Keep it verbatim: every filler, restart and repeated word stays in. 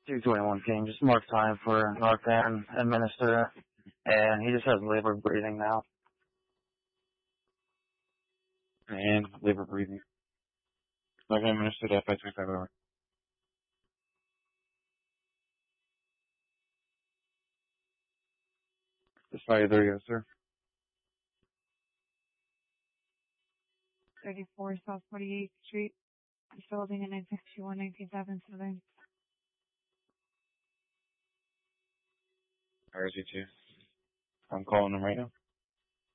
two twenty-one King, just mark time for Narcan administer, and he just has labor breathing now. And labor breathing. Narcan administered at five twenty-five over. This fire, there you go, sir. thirty-four South forty-eighth Street, building in nine six two one nineteen seventy-seven. R Z two. I'm calling him right now.